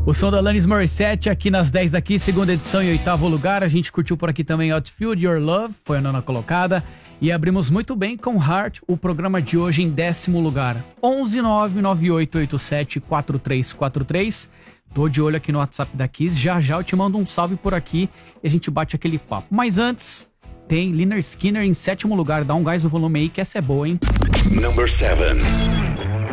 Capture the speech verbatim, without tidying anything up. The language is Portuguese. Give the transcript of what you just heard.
O som da Alanis Morissette aqui nas dez daqui, segunda edição e oitavo lugar. A gente curtiu por aqui também Outfield, Your Love, foi a nona colocada. E abrimos muito bem com Heart, o programa de hoje em décimo lugar. onze nove nove oito oito sete quatro três quatro três. Tô de olho aqui no WhatsApp da Kiss. Já já eu te mando um salve por aqui e a gente bate aquele papo. Mas antes, tem Lynyrd Skynyrd em sétimo lugar. Dá um gás no volume aí que essa é boa, hein? Number seven.